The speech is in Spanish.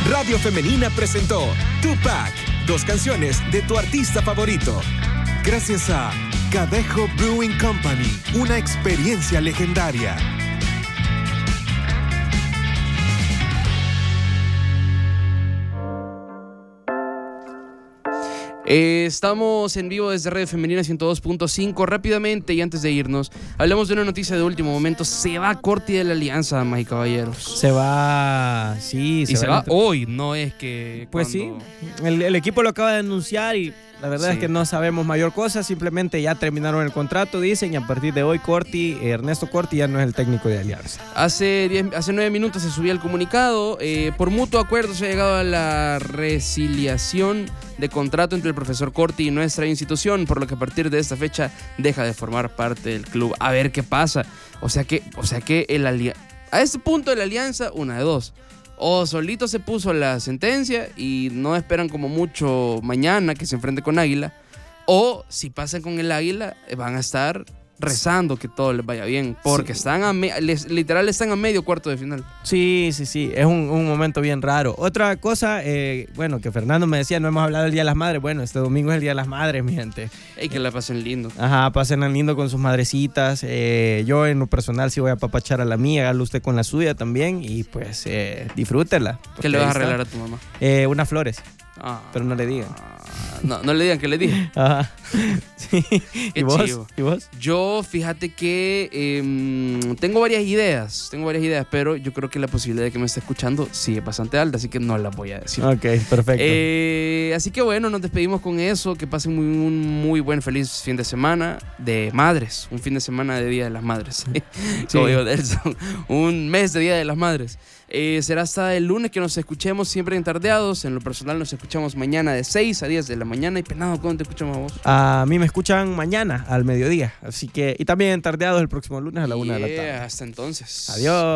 Radio Femenina presentó Tupac, 2 canciones de tu artista favorito. Gracias a Cadejo Brewing Company, una experiencia legendaria. Estamos en vivo desde Radio Femenina 102.5. Rápidamente y antes de irnos, hablamos de una noticia de último momento. Se va Corti de la Alianza, damas y caballeros. Se va, sí. Se va hoy, no es que... Pues cuando... sí, el equipo lo acaba de anunciar y la verdad es que no sabemos mayor cosa. Simplemente ya terminaron el contrato, dicen, y a partir de hoy Ernesto Corti ya no es el técnico de Alianza. Hace 9 minutos se subía el comunicado. Por mutuo acuerdo se ha llegado a la resiliación de contrato entre el profesor Corti y nuestra institución, por lo que a partir de esta fecha deja de formar parte del club. A ver qué pasa. O sea que a este punto de la Alianza, una de dos: o solito se puso la sentencia y no esperan como mucho mañana que se enfrente con Águila, o si pasan con el Águila van a estar rezando que todo les vaya bien, porque están literal están a medio cuarto de final. Sí, es un momento bien raro. Otra cosa, bueno, que Fernando me decía, no hemos hablado del Día de las Madres. Bueno, este domingo es el Día de las Madres, mi gente. Y que la pasen lindo. Ajá, pasen lindo con sus madrecitas. Yo en lo personal sí voy a apapachar a la mía, hágalo usted con la suya también y pues disfrútela. ¿Qué le vas a arreglar a tu mamá? Unas flores, pero no le digan. No le digan que le dije. Ajá. Sí. ¿Y vos? Chivo. ¿Y vos? Yo, fíjate que tengo varias ideas, pero yo creo que la posibilidad de que me esté escuchando sí es bastante alta, así que no las voy a decir. Ok, perfecto. Así que bueno, nos despedimos con eso. Que pasen un muy buen, feliz fin de semana de madres. Un fin de semana de Día de las Madres. Como digo, Delson, un mes de Día de las Madres. Será hasta el lunes que nos escuchemos, siempre en Tardeados. En lo personal nos escuchamos mañana de 6 a 10 de la mañana. Y Penado, ¿cuándo te escuchamos a vos? A mí me escuchan mañana al mediodía, así que, y también Tardeados el próximo lunes a la 1 de la tarde. Hasta entonces. Adiós.